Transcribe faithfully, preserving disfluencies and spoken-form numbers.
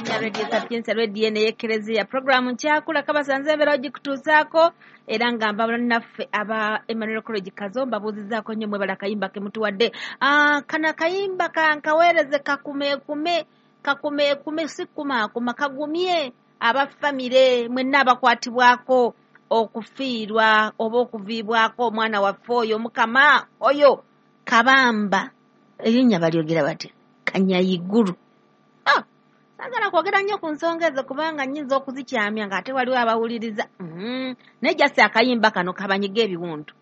nya radio sapienza radio ne ekereziya program nkyakula kabasanze bero gikutuzaako era nga mbabula naffe aba Emmanuel College Kazomba buzizaako nnyo mwe balakayimba ke mutuwadde ah kana kayimba kankaweereze kakume kume kakume kume sikuma kuma kagumye aba family mwenna abakwatibwako okufiirwa oba okuviibwako omwana waffe oyo mukama oyo kabamba erinnya balyogera bati Kanyayiguru. Ah, sagala kwogera nnyo ku nsonga ezo kubanga nnyinza okuzikyamya ng'ate waliwo abawuliriza. Mm-hmm. Naye jasi akayimba kano kabanyiga ebiwundu.